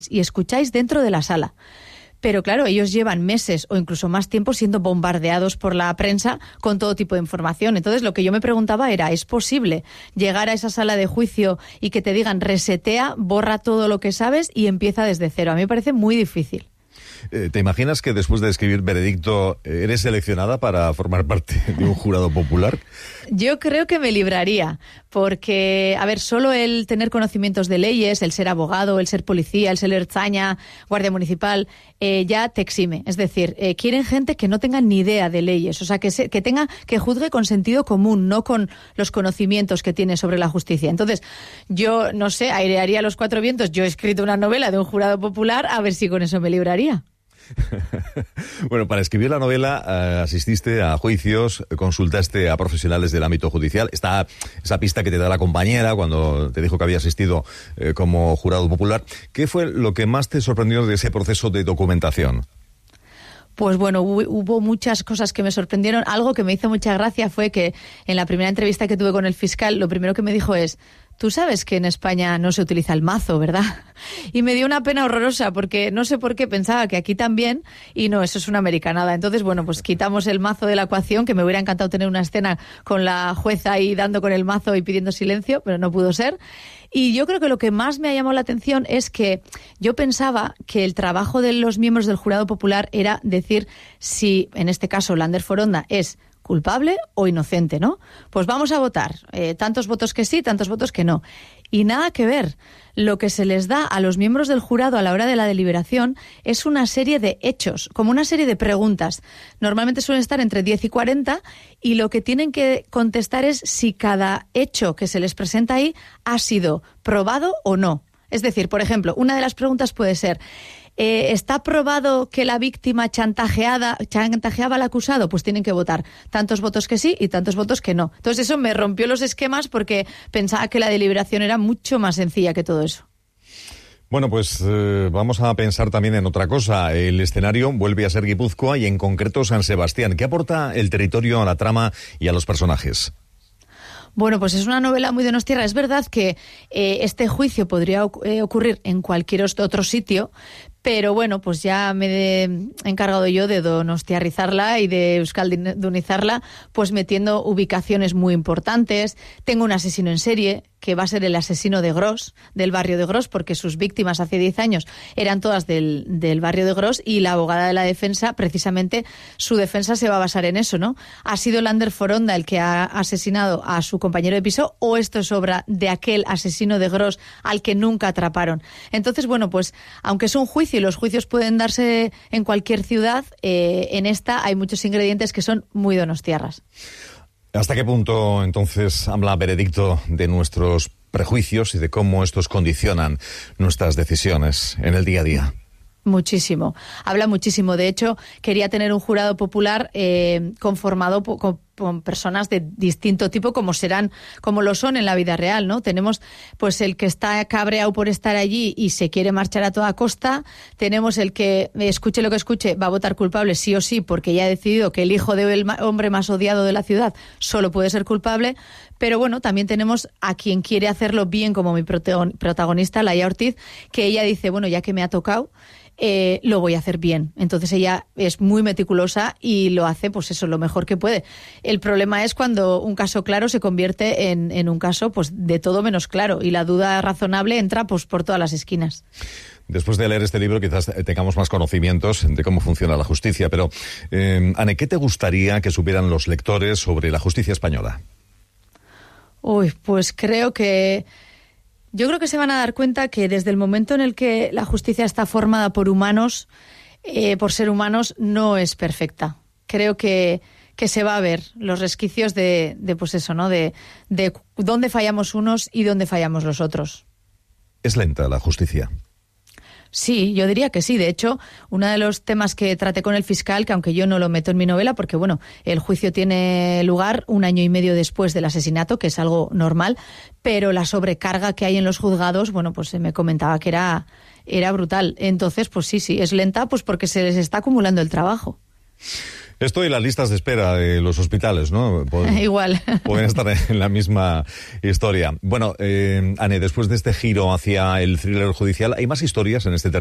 y escucháis dentro de la sala. Pero claro, ellos llevan meses o incluso más tiempo siendo bombardeados por la prensa con todo tipo de información. Entonces, lo que yo me preguntaba era, ¿es posible llegar a esa sala de juicio y que te digan resetea, borra todo lo que sabes y empieza desde cero? A mí me parece muy difícil. ¿Te imaginas que después de escribir Veredicto eres seleccionada para formar parte de un jurado popular? Yo creo que me libraría, porque, a ver, solo el tener conocimientos de leyes, el ser abogado, el ser policía, el ser ertzaina, guardia municipal, ya te exime. Es decir, quieren gente que no tenga ni idea de leyes, o sea, que juzgue con sentido común, no con los conocimientos que tiene sobre la justicia. Entonces, yo, no sé, airearía los cuatro vientos. Yo he escrito una novela de un jurado popular, a ver si con eso me libraría. Bueno, para escribir la novela asististe a juicios, consultaste a profesionales del ámbito judicial. Está esa pista que te da la compañera cuando te dijo que había asistido como jurado popular. ¿Qué fue lo que más te sorprendió de ese proceso de documentación? Pues bueno, hubo muchas cosas que me sorprendieron. Algo que me hizo mucha gracia fue que en la primera entrevista que tuve con el fiscal, lo primero que me dijo es: tú sabes que en España no se utiliza el mazo, ¿verdad? Y me dio una pena horrorosa porque no sé por qué pensaba que aquí también, y no, eso es una americanada. Entonces, bueno, pues quitamos el mazo de la ecuación, que me hubiera encantado tener una escena con la jueza ahí dando con el mazo y pidiendo silencio, pero no pudo ser. Y yo creo que lo que más me ha llamado la atención es que yo pensaba que el trabajo de los miembros del jurado popular era decir si, en este caso, Lander Foronda es culpable o inocente, ¿no? Pues vamos a votar. Tantos votos que sí, tantos votos que no. Y nada que ver. Lo que se les da a los miembros del jurado a la hora de la deliberación es una serie de hechos, como una serie de preguntas. Normalmente suelen estar entre 10 y 40 y lo que tienen que contestar es si cada hecho que se les presenta ahí ha sido probado o no. Es decir, por ejemplo, una de las preguntas puede ser: ¿está probado que la víctima chantajeaba al acusado? Pues tienen que votar tantos votos que sí y tantos votos que no. Entonces eso me rompió los esquemas porque pensaba que la deliberación era mucho más sencilla que todo eso. Bueno, pues vamos a pensar también en otra cosa. El escenario vuelve a ser Guipúzcoa y en concreto San Sebastián. ¿Qué aporta el territorio a la trama y a los personajes? Bueno, pues es una novela muy donostiarra. Es verdad que este juicio podría ocurrir en cualquier otro sitio, pero bueno, pues ya me he encargado yo de donostiarrizarla y de euskaldunizarla, pues metiendo ubicaciones muy importantes. Tengo un asesino en serie, que va a ser el asesino de Gros, del barrio de Gros, porque sus víctimas hace 10 años eran todas del barrio de Gros, y la abogada de la defensa, precisamente, su defensa se va a basar en eso, ¿no? ¿Ha sido Lander Foronda el que ha asesinado a su compañero de piso o esto es obra de aquel asesino de Gros al que nunca atraparon? Entonces, bueno, pues aunque es un juicio y los juicios pueden darse en cualquier ciudad, en esta hay muchos ingredientes que son muy donostiarras. ¿Hasta qué punto, entonces, habla Veredicto de nuestros prejuicios y de cómo estos condicionan nuestras decisiones en el día a día? Muchísimo. Habla muchísimo. De hecho, quería tener un jurado popular conformado con personas de distinto tipo, como lo son en la vida real, ¿no? Tenemos pues el que está cabreado por estar allí y se quiere marchar a toda costa. Tenemos el que, escuche lo que escuche, va a votar culpable sí o sí, porque ya ha decidido que el hijo del hombre más odiado de la ciudad solo puede ser culpable. Pero bueno, también tenemos a quien quiere hacerlo bien, como mi protagonista, Laia Ortiz, que ella dice, bueno, ya que me ha tocado, lo voy a hacer bien. Entonces ella es muy meticulosa y lo hace, pues eso, lo mejor que puede. El problema es cuando un caso claro se convierte en un caso pues de todo menos claro, y la duda razonable entra pues por todas las esquinas. Después de leer este libro quizás tengamos más conocimientos de cómo funciona la justicia, pero Anne, ¿qué te gustaría que supieran los lectores sobre la justicia española? Uy, pues yo creo que se van a dar cuenta que desde el momento en el que la justicia está formada por humanos, por ser humanos, no es perfecta. Creo que se va a ver los resquicios de pues eso, ¿no? De dónde fallamos unos y dónde fallamos los otros. ¿Es lenta la justicia? Sí, yo diría que sí. De hecho, uno de los temas que traté con el fiscal, que aunque yo no lo meto en mi novela, porque bueno, el juicio tiene lugar 1 año y medio después del asesinato, que es algo normal, pero la sobrecarga que hay en los juzgados, bueno, pues se me comentaba que era brutal. Entonces, pues sí, es lenta, pues porque se les está acumulando el trabajo. Esto y las listas de espera de los hospitales, ¿no? Igual. Pueden estar en la misma historia. Bueno, Ane, después de este giro hacia el thriller judicial, ¿hay más historias en este terreno?